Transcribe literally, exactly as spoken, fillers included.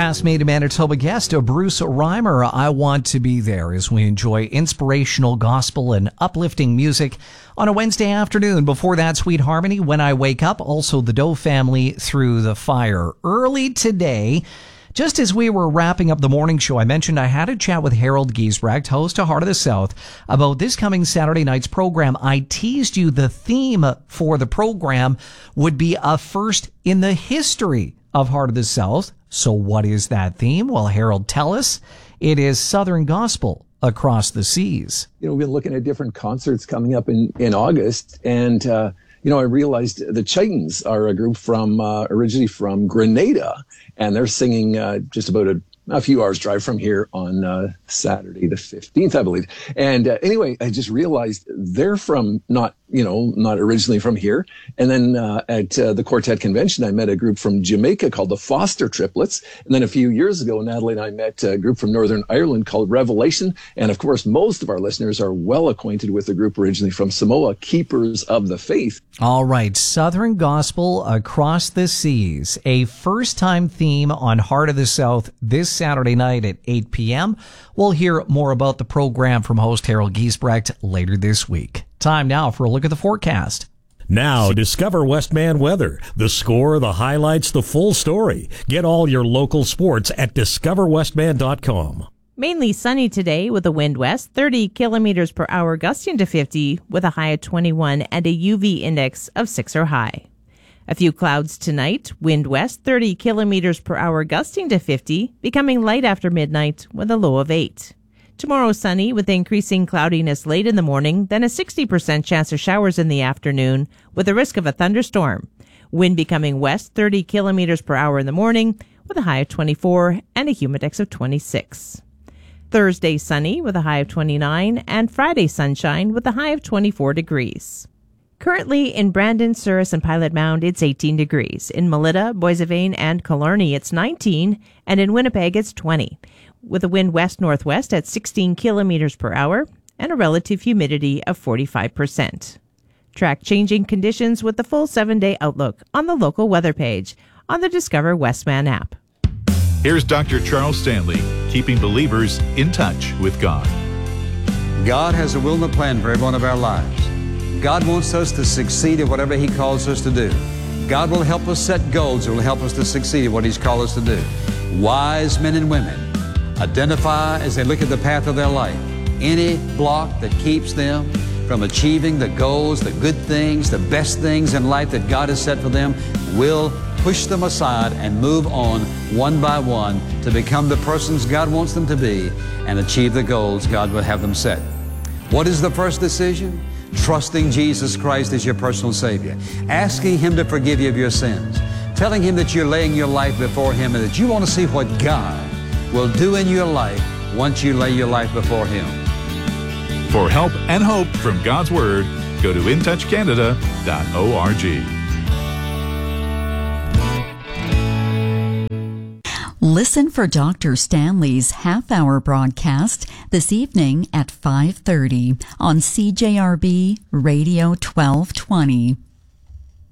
Forecast made in Manitoba guest of Bruce Reimer. I want to be there as we enjoy inspirational gospel and uplifting music on a Wednesday afternoon. Before that, Sweet Harmony, When I Wake Up. Also, the Doe Family, Through the Fire. Early today, just as we were wrapping up the morning show, I mentioned I had a chat with Harold Giesbrecht, host of Heart of the South, about this coming Saturday night's program. I teased you the theme for the program would be a first in the history of Heart of the South. So what is that theme? Well, Harold, tell us. It is Southern Gospel Across the Seas. You know, we've been looking at different concerts coming up in, in August, and, uh, you know, I realized the Chitons are a group from, uh, originally from Grenada, and they're singing uh, just about a, a few hours drive from here on uh, Saturday the fifteenth, I believe. And uh, anyway, I just realized they're from not, you know, not originally from here. And then uh, at uh, the Quartet Convention, I met a group from Jamaica called the Foster Triplets. And then a few years ago, Natalie and I met a group from Northern Ireland called Revelation. And of course, most of our listeners are well acquainted with the group originally from Samoa, Keepers of the Faith. All right, Southern Gospel Across the Seas, a first-time theme on Heart of the South this Saturday night at eight p.m. We'll hear more about the program from host Harold Giesbrecht later this week. Time now for a look at the forecast. Now, discover Westman weather. The score, the highlights, the full story. Get all your local sports at discover westman dot com. Mainly sunny today with a wind west, thirty kilometers per hour gusting to fifty with a high of twenty-one and a U V index of six or high. A few clouds tonight, wind west, thirty kilometers per hour gusting to fifty, becoming light after midnight with a low of eight. Tomorrow sunny with increasing cloudiness late in the morning, then a sixty percent chance of showers in the afternoon with a risk of a thunderstorm. Wind becoming west, thirty kilometers per hour in the morning with a high of twenty-four and a humidex of twenty-six. Thursday sunny with a high of twenty-nine and Friday sunshine with a high of twenty-four degrees. Currently in Brandon, Souris, and Pilot Mound, it's eighteen degrees. In Melita, Boissevain, and Killarney, it's nineteen, and in Winnipeg, it's twenty, with a wind west-northwest at sixteen kilometers per hour and a relative humidity of forty-five percent. Track changing conditions with the full seven-day outlook on the local weather page on the Discover Westman app. Here's Doctor Charles Stanley, keeping believers in touch with God. God has a will and a plan for every one of our lives. God wants us to succeed at whatever He calls us to do. God will help us set goals that will help us to succeed at what He's called us to do. Wise men and women identify as they look at the path of their life any block that keeps them from achieving the goals, the good things, the best things in life that God has set for them, will push them aside and move on one by one to become the persons God wants them to be and achieve the goals God will have them set. What is the first decision? Trusting Jesus Christ as your personal Savior. Asking Him to forgive you of your sins. Telling Him that you're laying your life before Him and that you want to see what God will do in your life once you lay your life before Him. For help and hope from God's Word, go to in touch canada dot org. Listen for Doctor Stanley's half-hour broadcast this evening at five thirty on C J R B Radio twelve twenty.